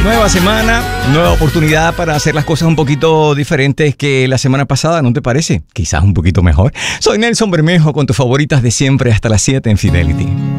Nueva semana, nueva oportunidad para hacer las cosas un poquito diferentes que la semana pasada, ¿no te parece? Quizás un poquito mejor. Soy Nelson Bermejo con tus favoritas de siempre hasta las 7 en Fidelity.